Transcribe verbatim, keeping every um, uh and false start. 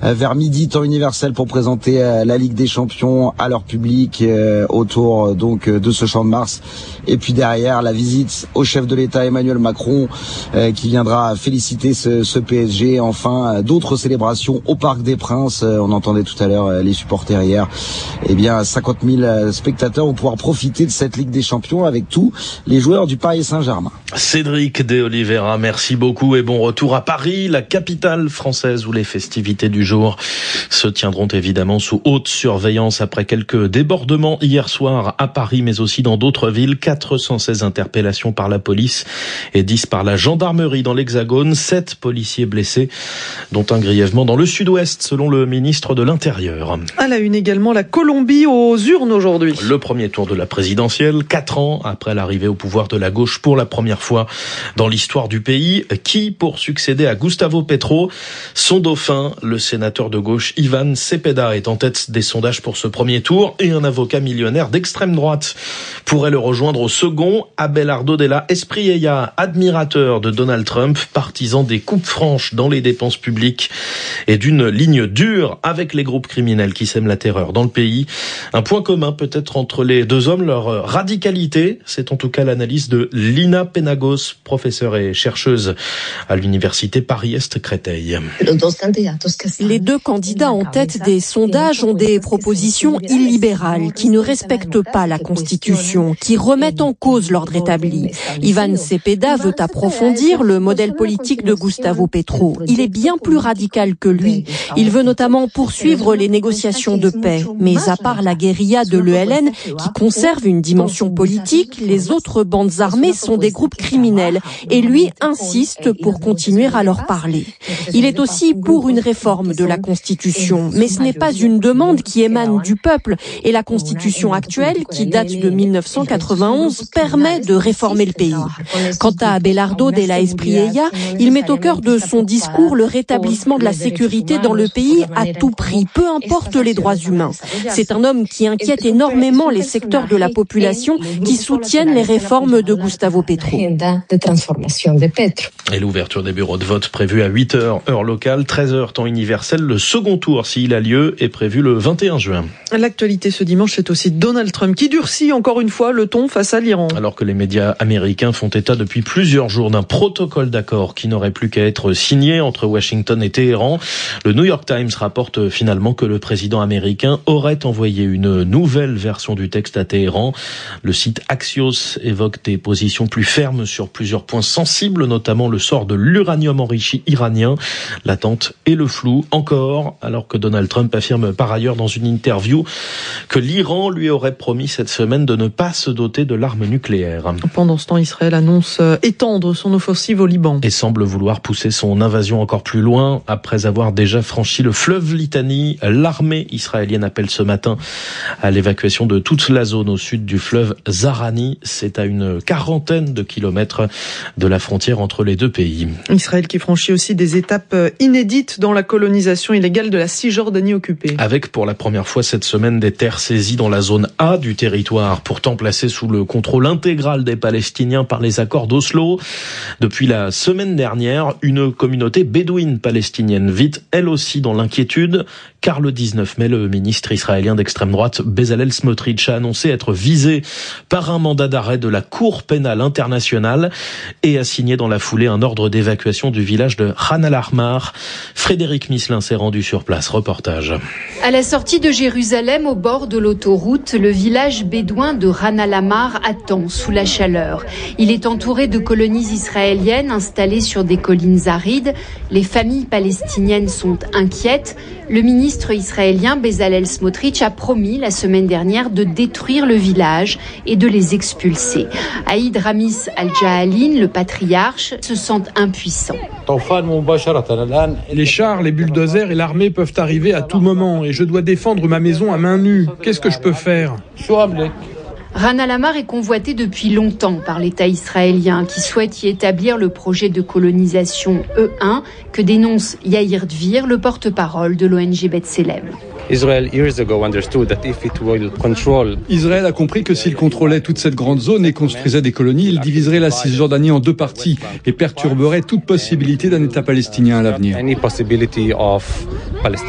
vers midi, temps universel, pour présenter la Ligue des Champions à leur public autour donc de ce Champ de Mars. Et puis derrière, la visite au chef de l'État Emmanuel Macron qui viendra féliciter ce, ce P S G. Enfin, d'autres célébrations au Parc des Princes. On entendait tout à l'heure les supporters hier. Eh bien, cinquante mille spectateurs vont pouvoir profiter de cette Ligue des Champions avec tous les joueurs du Paris Saint-Germain. Cédric de Oliveira, merci beaucoup et bon retour à Paris, la capitale française où les festivités du jour se tiendront évidemment sous haute surveillance après quelques débordements hier soir à Paris, mais aussi dans d'autres villes. quatre cent seize interpellations par la police et dix par la gendarmerie dans l'Hexagone. sept policiers blessés, dont un grièvement dans le sud-ouest, selon le ministre de l'Intérieur. À la une également, la Colombie aux urnes aujourd'hui. Le premier tour de la présidentielle, quatre ans après l'arrivée au pouvoir de la gauche pour la première fois dans l'histoire du pays. Qui pour succéder à Gustavo Petro? Son dauphin, le sénateur de gauche Iván Cepeda, est en tête des sondages pour ce premier tour et un avocat millionnaire d'extrême droite pourrait le rejoindre au second. Abelardo de la Espriella, admirateur de Donald Trump, partisan des coupes franches dans les dépenses publiques et d'une ligne dure avec les groupes criminels qui sèment la terreur dans le pays. Un point commun peut-être entre les deux hommes, leur radicalité. C'est en tout cas l'analyse de Lina Penagos, professeure et chercheuse à l'université Paris-Est Créteil. Les deux candidats en tête des sondages ont des propositions illibérales qui ne respectent pas la Constitution, qui remettent en cause l'ordre établi. Iván Cepeda veut approfondir le modèle politique de Gustavo Petro. Il est bien plus radical que lui. Il veut notamment poursuivre les négociations de paix. Mais à part la guérilla de l'E L N, qui conserve une dimension politique, les autres bandes armées sont des groupes criminels. Et lui insiste pour continuer à leur parler. Il est aussi pour une réforme de la Constitution. Mais ce n'est pas une demande qui émane du peuple. Et la Constitution actuelle, qui date de mille neuf cent quatre-vingt-onze, permet de réformer le pays. Quant à Abelardo de la Espriella, il met au cœur de son discours le rétablissement de la sécurité dans le pays à tout prix, peu importe les droits humains. C'est un homme qui inquiète énormément les secteurs de la population qui soutiennent les réformes de Gustavo Petro. Et l'ouverture des bureaux de vote prévue à huit heures, heure locale, treize heures, temps universel. Le second tour, s'il a lieu, est prévu le vingt et un juin. L'actualité ce dimanche, c'est aussi Donald Trump qui durcit encore une fois le ton face à l'Iran. Alors que les médias américains font état depuis plusieurs jours d'un protocole d'accord qui n'aurait plus qu'à être signé entre Washington et Téhéran, le New York Times rapporte finalement que le président américain aurait envoyé une nouvelle version du texte à Téhéran. Le site Axios évoque des positions plus fermes sur plusieurs points sensibles, notamment le sort de l'uranium enrichi iranien, l'attente et le flou encore, alors que Donald Trump affirme par ailleurs dans une interview que l'Iran lui aurait promis cette semaine de ne pas se doter de l'arme nucléaire. Pendant ce temps, Israël annonce étendre son offensive au Liban. Et semble vouloir pousser son invasion encore plus loin. Après avoir déjà franchi le fleuve Litani, l'armée israélienne appelle ce matin à l'évacuation de toute la zone au sud du fleuve Zahrani. C'est à une quarantaine de kilomètres de la frontière entre les deux pays. Israël qui franchit aussi des étapes inédites dans la colonisation illégale de la Cisjordanie occupée. Avec pour la première fois cette semaine des terres saisies dans la zone A du territoire, pourtant placée sous le contrôle intégral des Palestiniens par les accords d'Oslo. Depuis la semaine dernière, une communauté bédouine palestinienne vit elle aussi dans l'inquiétude, car le dix-neuf mai, le ministre israélien d'extrême droite Bezalel Smotrich a annoncé être visé par un mandat d'arrêt de la Cour pénale internationale et a signé dans la foulée un ordre d'évacuation du village de Khan al-Ahmar. Frédéric Misselin s'est rendu sur place. Reportage. À la sortie de Jérusalem, au bord de l'autoroute, le village bédouin de Khan al-Ahmar attend sous la chaleur. Il est entouré de colonies israéliennes installées sur des collines arides. Les familles palestiniennes sont inquiètes. Le ministre israélien Bezalel Smotrich a promis la semaine dernière de détruire le village et de les expulser. Aïd Ramis Al-Jahalin, le patriarche, se sent impuissant. Les chars, les bulldozers et l'armée peuvent arriver à tout moment et je dois défendre ma maison à main nue. Qu'est-ce que je peux faire ? Khan al-Ahmar est convoité depuis longtemps par l'État israélien qui souhaite y établir le projet de colonisation E un que dénonce Yair Dvir, le porte-parole de l'O N G B'Tselem. Israël a compris que s'il contrôlait toute cette grande zone et construisait des colonies, il diviserait la Cisjordanie en deux parties et perturberait toute possibilité d'un État palestinien à l'avenir.